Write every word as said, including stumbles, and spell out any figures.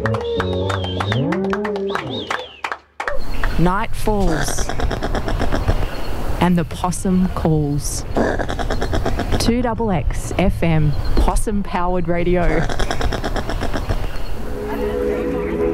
Night falls and the possum calls. two X X F M, possum powered radio.